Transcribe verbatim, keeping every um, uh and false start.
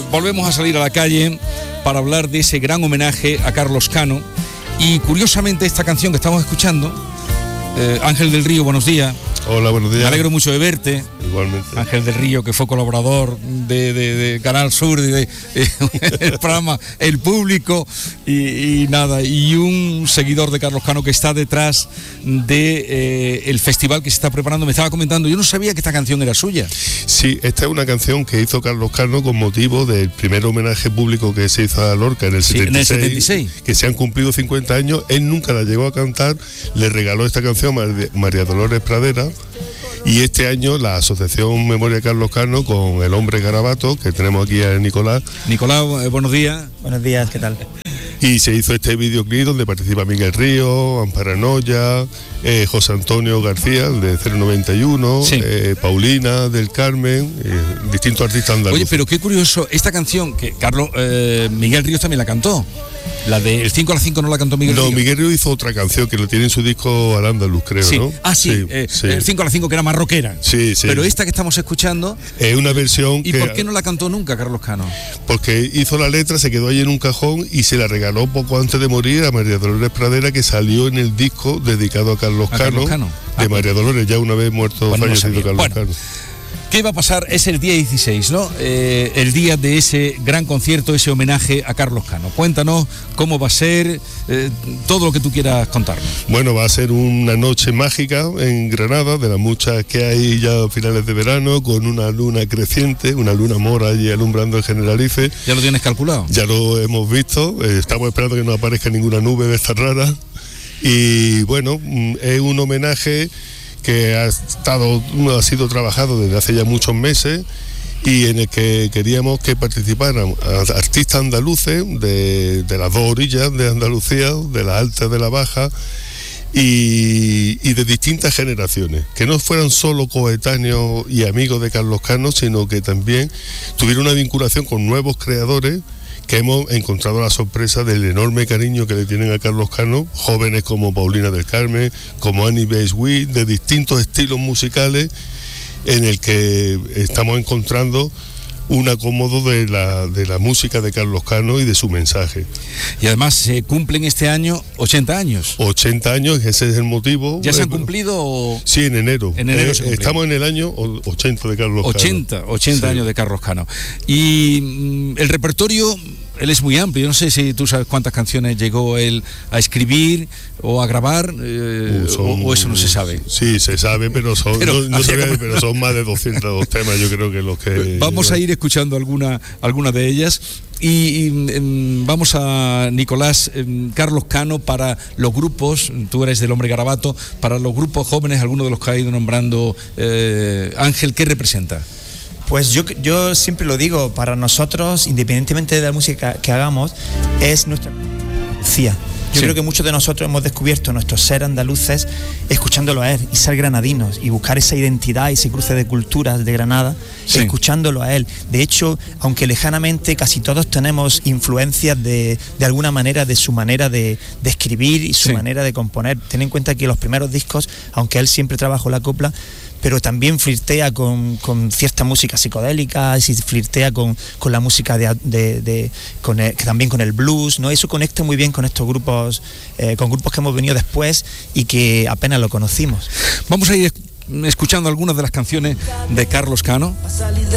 volvemos a salir a la calle para hablar de ese gran homenaje a Carlos Cano. Y curiosamente esta canción que estamos escuchando, eh, Ángel del Río, buenos días. Hola, buenos días. Me alegro mucho de verte. Igualmente. Ángel del Río, que fue colaborador de, de, de Canal Sur, de, de, el programa El Público, y, y nada, y un seguidor de Carlos Cano que está detrás de eh, el festival que se está preparando. Me estaba comentando, yo no sabía que esta canción era suya. Sí, esta es una canción que hizo Carlos Cano con motivo del primer homenaje público que se hizo a Lorca en el, sí, setenta y seis, en el setenta y seis, que se han cumplido cincuenta años. Él nunca la llegó a cantar, le regaló esta canción a María Dolores Pradera. Y este año la Asociación Memoria Carlos Cano, con el hombre Garabato, que tenemos aquí a Nicolás. Nicolás, eh, buenos días. Buenos días, ¿qué tal? Y se hizo este videoclip donde participa Miguel Río, Amparanoia, eh, José Antonio García, de cero noventa y uno, sí. eh, Paulina del Carmen, eh, distintos artistas andaluces. Oye, pero qué curioso, esta canción que Carlos, eh, Miguel Ríos también la cantó. La de El cinco a las cinco no la cantó Miguel No, Ríos. Miguel Ríos hizo otra canción que lo tiene en su disco Al Andaluz, creo, sí. ¿no? Ah, sí, sí, eh, sí. El cinco a las cinco que era más rockera. Sí, sí. Pero esta que estamos escuchando es una versión. ¿Y que, por qué no la cantó nunca Carlos Cano? Porque hizo la letra, se quedó ahí en un cajón y se la regaló poco antes de morir a María Dolores Pradera, que salió en el disco dedicado a Carlos, a Cano, Carlos Cano, de ah, María Dolores, ya una vez muerto, bueno, fallecido no Carlos bueno. Cano. ¿Qué va a pasar? Es el día dieciséis, ¿no? Eh, el día de ese gran concierto, ese homenaje a Carlos Cano. Cuéntanos cómo va a ser, eh, todo lo que tú quieras contarnos. Bueno, va a ser una noche mágica en Granada, de las muchas que hay ya a finales de verano, con una luna creciente, una luna mora allí alumbrando el Generalife. ¿Ya lo tienes calculado? Ya lo hemos visto, eh, estamos esperando que no aparezca ninguna nube de estas raras. Y bueno, es un homenaje que ha estado ha sido trabajado desde hace ya muchos meses y en el que queríamos que participaran artistas andaluces de, de las dos orillas de Andalucía, de la alta y de la baja, y, y de distintas generaciones, que no fueran solo coetáneos y amigos de Carlos Cano, sino que también tuvieran una vinculación con nuevos creadores, que hemos encontrado la sorpresa del enorme cariño que le tienen a Carlos Cano, jóvenes como Paulina del Carmen, como Annie Basswitt, de distintos estilos musicales, en el que estamos encontrando un acomodo de la, de la música de Carlos Cano y de su mensaje. Y además se cumplen este año ochenta años. ochenta años, ese es el motivo. ¿Ya se han cumplido? O... Sí, en enero. En enero eh, estamos en el año ochenta de Carlos ochenta, Cano. ochenta sí. años de Carlos Cano. Y mm, el repertorio, él es muy amplio. Yo no sé si tú sabes cuántas canciones llegó él a escribir o a grabar, eh, uh, son, o, o eso no se sabe. Sí, se sabe, pero son, pero, no, no se ve, pero son más de doscientos temas, yo creo que los que... Vamos llevan. a ir escuchando alguna, alguna de ellas. Y, y eh, vamos a Nicolás, eh, Carlos Cano, para los grupos, tú eres del hombre Garabato, para los grupos jóvenes, algunos de los que ha ido nombrando eh, Ángel, ¿qué representa? Pues yo, yo siempre lo digo, para nosotros, independientemente de la música que hagamos, es nuestra Andalucía. Yo sí. creo que muchos de nosotros hemos descubierto nuestro ser andaluces escuchándolo a él y ser granadinos y buscar esa identidad y ese cruce de culturas de Granada, sí. escuchándolo a él. De hecho, aunque lejanamente casi todos tenemos influencias de, de alguna manera de su manera de, de escribir y su sí. manera de componer. Ten en cuenta que los primeros discos, aunque él siempre trabajó la copla, pero también flirtea con, con cierta música psicodélica, y flirtea con, con la música de, de, de con el, también con el blues, ¿no? Eso conecta muy bien con estos grupos, eh, con grupos que hemos venido después y que apenas lo conocimos. Vamos a ir escuchando algunas de las canciones de Carlos Cano.